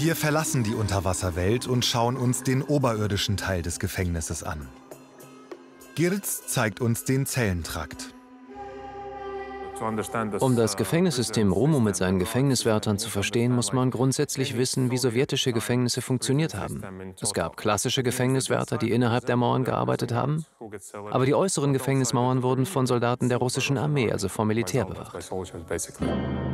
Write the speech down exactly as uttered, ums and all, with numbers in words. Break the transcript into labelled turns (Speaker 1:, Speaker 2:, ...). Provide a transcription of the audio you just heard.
Speaker 1: Wir verlassen die Unterwasserwelt und schauen uns den oberirdischen Teil des Gefängnisses an. Girtz zeigt uns den Zellentrakt.
Speaker 2: Um das Gefängnissystem Romo mit seinen Gefängniswärtern zu verstehen, muss man grundsätzlich wissen, wie sowjetische Gefängnisse funktioniert haben. Es gab klassische Gefängniswärter, die innerhalb der Mauern gearbeitet haben, aber die äußeren Gefängnismauern wurden von Soldaten der russischen Armee, also vom Militär, bewacht.